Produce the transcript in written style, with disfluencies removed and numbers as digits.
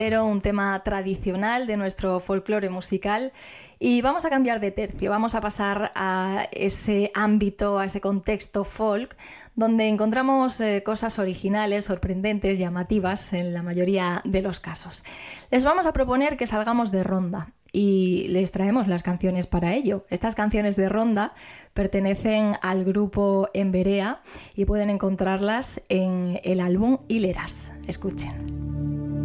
Era un tema tradicional de nuestro folclore musical y vamos a cambiar de tercio, vamos a pasar a ese ámbito, a ese contexto folk, donde encontramos cosas originales, sorprendentes, llamativas en la mayoría de los casos. Les vamos a proponer que salgamos de ronda y les traemos las canciones para ello. Estas canciones de ronda pertenecen al grupo Emberea y pueden encontrarlas en el álbum Hileras. Escuchen.